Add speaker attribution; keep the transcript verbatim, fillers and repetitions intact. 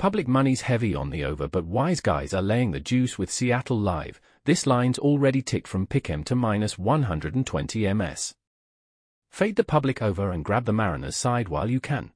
Speaker 1: Public money's heavy on the over, but wise guys are laying the juice with Seattle live. This line's already ticked from pick'em to minus one hundred twenty M S. Fade the public over and grab the Mariners side while you can.